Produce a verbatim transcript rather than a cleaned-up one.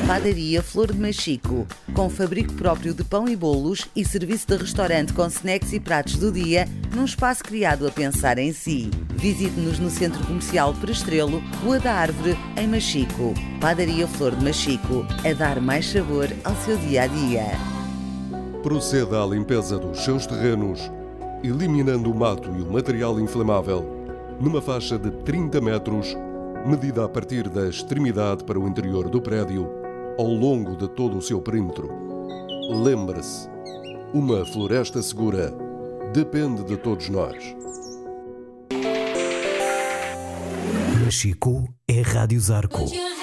Padaria Flor de Machico, com fabrico próprio de pão e bolos e serviço de restaurante com snacks e pratos do dia, num espaço criado a pensar em si. Visite-nos no Centro Comercial Perestrelo, Rua da Árvore, em Machico. Padaria Flor de Machico, a dar mais sabor ao seu dia-a-dia. Proceda à limpeza dos seus terrenos, eliminando o mato e o material inflamável, numa faixa de trinta metros, medida a partir da extremidade para o interior do prédio, ao longo de todo o seu perímetro. Lembre-se, uma floresta segura depende de todos nós. Machico é Rádio Zarco.